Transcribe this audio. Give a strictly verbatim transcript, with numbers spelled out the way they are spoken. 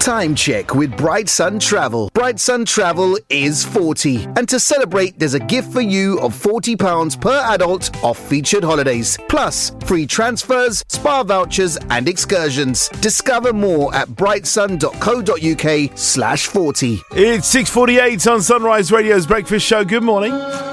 time check with Bright Sun Travel. Bright Sun Travel is forty. And to celebrate, there's a gift for you of forty pounds per adult off featured holidays. Plus, free transfers, spa vouchers and excursions. Discover more at brightsun.co.uk slash 40. It's six forty-eight on Sunrise Radio's Breakfast Show. Good morning.